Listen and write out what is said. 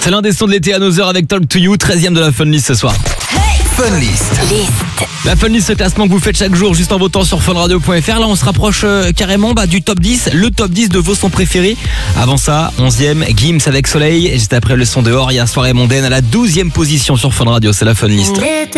C'est l'un des sons de l'été à nos heures avec Talk to You, 13e de la Fun List ce soir. Funlist. La Fun List, ce classement que vous faites chaque jour juste en votant sur funradio.fr. Là, on se rapproche carrément du top 10, le top 10 de vos sons préférés. Avant ça, 11e, Gims avec Soleil. Et juste après le son dehors, il y a Soirée mondaine à la 12e position sur Fun Radio. C'est la Fun List.